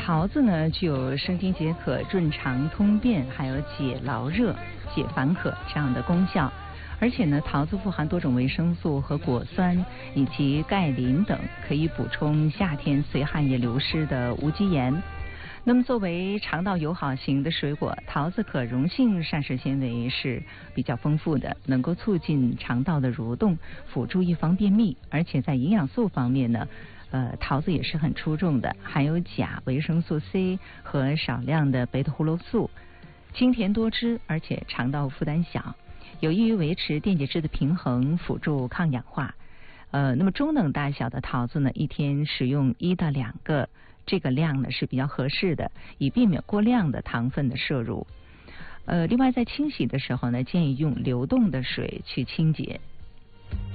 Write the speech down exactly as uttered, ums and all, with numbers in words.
桃子呢具有生津解渴、润肠通便，还有解劳热、解烦渴这样的功效。而且呢，桃子富含多种维生素和果酸以及钙磷等，可以补充夏天随汗液流失的无机盐。那么作为肠道友好型的水果，桃子可溶性膳食纤维是比较丰富的，能够促进肠道的蠕动，辅助预防便秘。而且在营养素方面呢，呃，桃子也是很出众的，含有钾、维生素 C 和少量的贝塔胡萝素，清甜多汁，而且肠道负担小，有益于维持电解质的平衡，辅助抗氧化。呃，那么中等大小的桃子呢，一天食用一到两个，这个量呢是比较合适的，以避免过量的糖分的摄入。呃，另外在清洗的时候呢，建议用流动的水去清洁，